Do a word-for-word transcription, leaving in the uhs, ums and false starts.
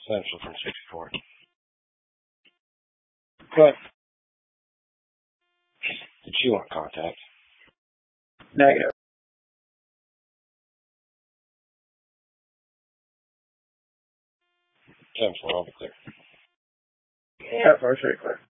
Central from sixty-four. Good. Did she want contact? Negative. ten four, I'll be clear. Yeah, first very clear.